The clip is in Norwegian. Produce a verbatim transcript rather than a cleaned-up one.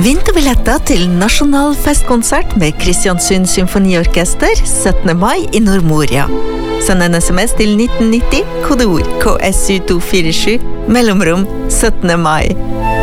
Vinterbilletter til Nasjonal festkonsert med Kristiansund Symfoniorkester syttende mai i Nordmoria. Send en sms til nitten nitti, kodeord K S U to fire sju, mellomrom syttende mai.